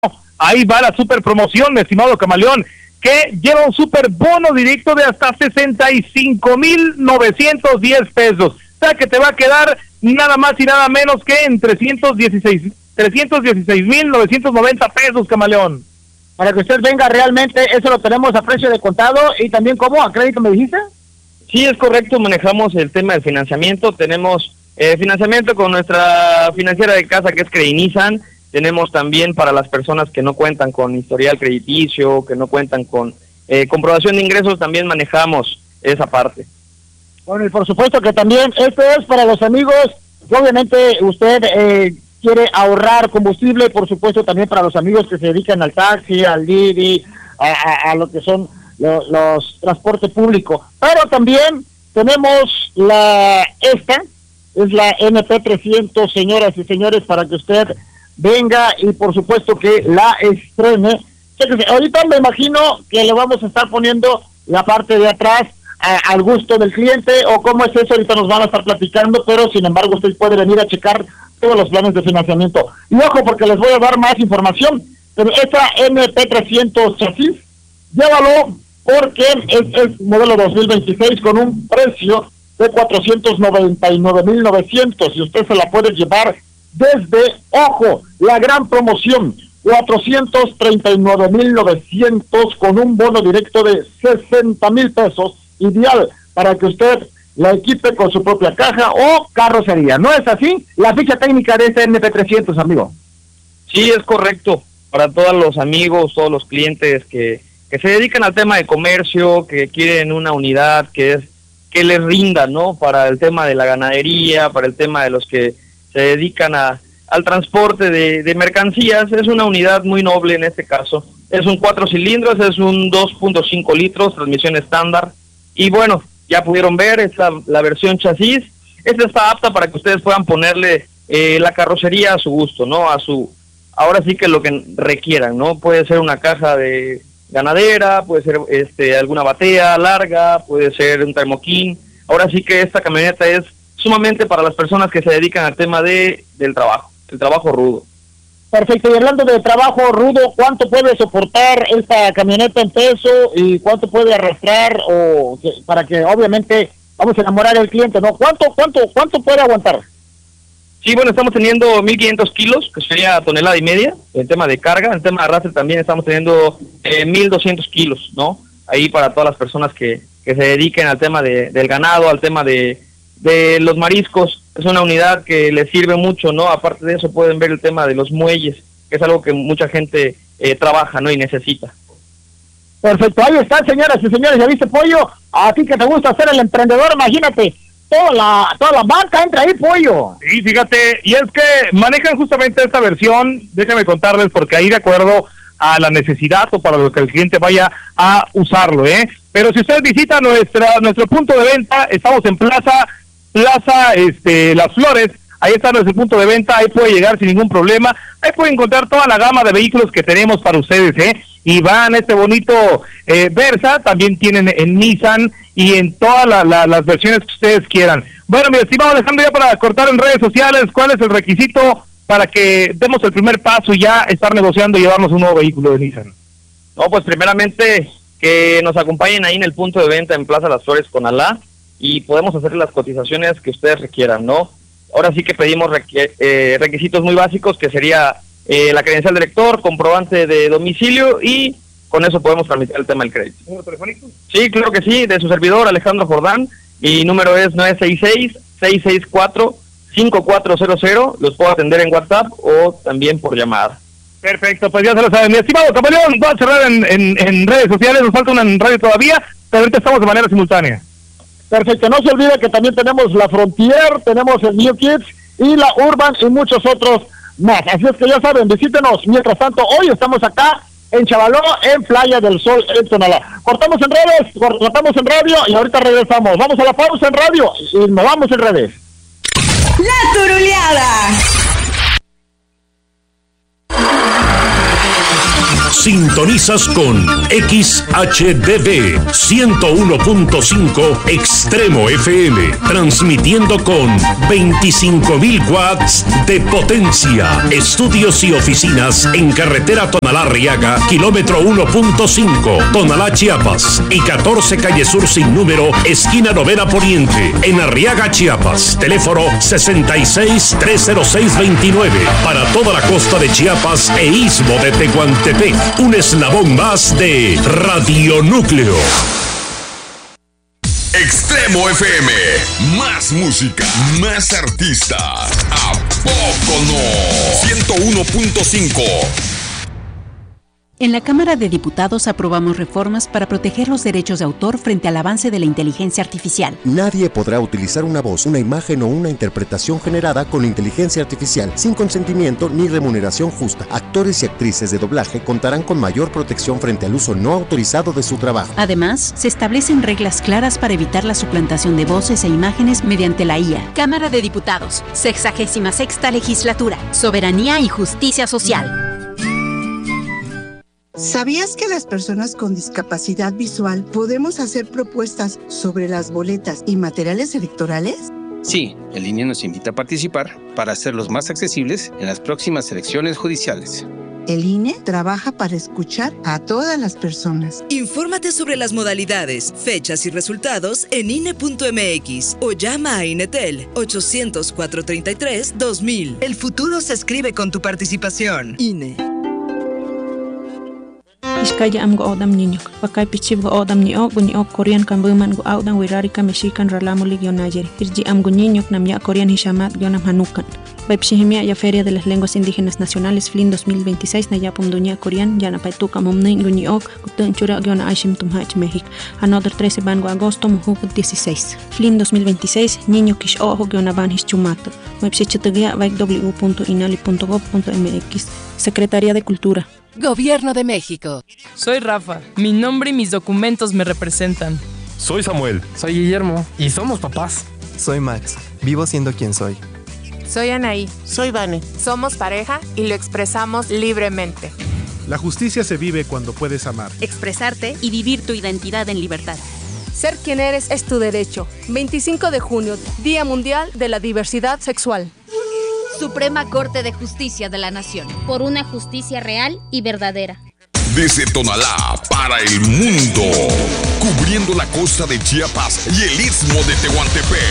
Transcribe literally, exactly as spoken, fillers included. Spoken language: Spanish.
Ahí va la super promoción, mi estimado Camaleón, que lleva un super bono directo de hasta sesenta y cinco mil novecientos diez pesos. O sea que te va a quedar nada más y nada menos que en trescientos dieciséis mil novecientos noventa pesos, Camaleón. Para que usted venga realmente, eso lo tenemos a precio de contado y también, ¿cómo? ¿A crédito me dijiste? Sí, es correcto, manejamos el tema del financiamiento, tenemos eh, financiamiento con nuestra financiera de casa que es Credinizan, tenemos también para las personas que no cuentan con historial crediticio, que no cuentan con eh, comprobación de ingresos, también manejamos esa parte. Bueno, y por supuesto que también esto es para los amigos, que obviamente usted eh, quiere ahorrar combustible, por supuesto también para los amigos que se dedican al taxi, al Didi, a, a, a lo que son lo, los transporte público. Pero también tenemos la esta, es la N P trescientos, señoras y señores, para que usted venga y por supuesto que la estrene. Chéquese, ahorita me imagino que le vamos a estar poniendo la parte de atrás a, al gusto del cliente, o cómo es eso, ahorita nos van a estar platicando, pero sin embargo usted puede venir a checar todos los planes de financiamiento. Y ojo, porque les voy a dar más información, pero esta N P trescientos chasis, llévalo porque es el modelo dos mil veintiséis con un precio de cuatrocientos noventa y nueve mil novecientos, y usted se la puede llevar desde, ojo, la gran promoción, cuatrocientos treinta y nueve mil novecientos con un bono directo de sesenta mil pesos, ideal para que usted la equipe con su propia caja o carrocería. ¿No es así? La ficha técnica de este N P trescientos, amigo. Sí, es correcto. Para todos los amigos, todos los clientes que, que se dedican al tema de comercio, que quieren una unidad que es que les rinda, ¿no? Para el tema de la ganadería, para el tema de los que se dedican a al transporte de, de mercancías, es una unidad muy noble en este caso. Es un cuatro cilindros, es un dos punto cinco litros, transmisión estándar, y bueno, ya pudieron ver, esta, la versión chasis, esta está apta para que ustedes puedan ponerle eh, la carrocería a su gusto, ¿no? A su, ahora sí que lo que requieran, ¿no? Puede ser una caja de ganadera, puede ser este alguna batea larga, puede ser un termoquín. Ahora sí que esta camioneta es sumamente para las personas que se dedican al tema de del trabajo, el trabajo rudo. Perfecto, y hablando de trabajo rudo, ¿cuánto puede soportar esta camioneta en peso y cuánto puede arrastrar, o que, para que obviamente vamos a enamorar al cliente, ¿no? ¿Cuánto, cuánto, cuánto puede aguantar? Sí, bueno, estamos teniendo mil quinientos kilos, que sería tonelada y media, en tema de carga. En tema de arrastre también estamos teniendo eh, mil doscientos kilos, ¿no? Ahí para todas las personas que, que se dediquen al tema de, del ganado, al tema de, de los mariscos. Es una unidad que les sirve mucho, ¿no? Aparte de eso pueden ver el tema de los muelles, que es algo que mucha gente eh, trabaja, ¿no? Y necesita. Perfecto, ahí está, señoras y señores, ¿ya viste, Pollo? A ti que te gusta ser el emprendedor, imagínate, toda la, toda la banca entra ahí, Pollo. Sí, fíjate, y es que manejan justamente esta versión, déjame contarles, porque ahí de acuerdo a la necesidad o para lo que el cliente vaya a usarlo, ¿eh? Pero si usted visita nuestra nuestro punto de venta, estamos en Plaza Plaza este Las Flores, ahí está nuestro punto de venta, ahí puede llegar sin ningún problema, ahí puede encontrar toda la gama de vehículos que tenemos para ustedes, ¿eh? Y van este bonito eh, Versa, también tienen en Nissan y en todas la, la, las versiones que ustedes quieran. Bueno, mi estimado Alejandro, ya para cortar en redes sociales, ¿cuál es el requisito para que demos el primer paso y ya estar negociando y llevarnos un nuevo vehículo de Nissan? No, pues primeramente que nos acompañen ahí en el punto de venta en Plaza Las Flores con Alá, y podemos hacer las cotizaciones que ustedes requieran, ¿no? Ahora sí que pedimos requ- eh, requisitos muy básicos, que sería eh, la credencial de lector, comprobante de domicilio, y con eso podemos tramitar el tema del crédito. ¿Número telefónico? Sí, claro que sí, de su servidor Alejandro Jordán, mi número es nueve seis seis, seis seis cuatro, cinco cuatro cero cero, los puedo atender en WhatsApp o también por llamada. Perfecto, pues ya se lo saben. Mi estimado Camaleón, va a cerrar en, en, en redes sociales, nos falta una en radio todavía, pero ahorita estamos de manera simultánea. Perfecto, no se olvide que también tenemos la Frontier, tenemos el New Kids y la Urban y muchos otros más. Así es que ya saben, visítenos. Mientras tanto, hoy estamos acá en Chavaló, en Playa del Sol, en Tonalá. Cortamos en redes, cortamos en radio y ahorita regresamos. Vamos a la pausa en radio y nos vamos en redes. La Turuleada. Sintonizas con X H D B ciento uno punto cinco Extremo F M, transmitiendo con veinticinco mil watts de potencia. Estudios y oficinas en carretera Tonalá-Arriaga, kilómetro uno punto cinco, Tonalá, Chiapas, y catorce calle Sur sin número, esquina Novena Poniente, en Arriaga, Chiapas. Teléfono sesenta y seis, trescientos seis, veintinueve. Para toda la costa de Chiapas e istmo de Tehuantepec. Un eslabón más de Radio Núcleo. Extremo F M, más música, más artistas. ¿A poco no? ciento uno punto cinco. En la Cámara de Diputados aprobamos reformas para proteger los derechos de autor frente al avance de la inteligencia artificial. Nadie podrá utilizar una voz, una imagen o una interpretación generada con inteligencia artificial sin consentimiento ni remuneración justa. Actores y actrices de doblaje contarán con mayor protección frente al uso no autorizado de su trabajo. Además, se establecen reglas claras para evitar la suplantación de voces e imágenes mediante la I A. Cámara de Diputados, sexagésima sexta legislatura, soberanía y justicia social. ¿Sabías que las personas con discapacidad visual podemos hacer propuestas sobre las boletas y materiales electorales? Sí, el I N E nos invita a participar para hacerlos más accesibles en las próximas elecciones judiciales. El I N E trabaja para escuchar a todas las personas. Infórmate sobre las modalidades, fechas y resultados en I N E punto M X o llama a Inetel ochocientos, cuatrocientos treinta y tres, dos mil. El futuro se escribe con tu participación. I N E. Iskaya am go odam niñok, pakay pichib go odam niok, go niok Korean kan buman go audan wirari ka mexican ralamulig yon ayer. Irji am go niñok nam ya Korean hishamat yon am hanukan. Baipshihimia ya Feria de las Lenguas Indígenas Nacionales F L I N dos mil veintiséis na ya pomduña Korean ya na paituka momnein go niok, gutun chura yon aishim tumhach México. Another trece ban go agosto muhuk dieciséis. F L I N dos mil veintiséis niño kish ojo yon aban hischumato. Baipshichitagia baik w punto inali punto gov punto m x. Secretaría de Cultura. Gobierno de México. Soy Rafa. Mi nombre y mis documentos me representan. Soy Samuel. Soy Guillermo. Y somos papás. Soy Max. Vivo siendo quien soy. Soy Anaí. Soy Vane. Somos pareja y lo expresamos libremente. La justicia se vive cuando puedes amar, expresarte y vivir tu identidad en libertad. Ser quien eres es tu derecho. veinticinco de junio, Día Mundial de la Diversidad Sexual. Suprema Corte de Justicia de la Nación. Por una justicia real y verdadera. Desde Tonalá para el mundo, cubriendo la costa de Chiapas y el istmo de Tehuantepec.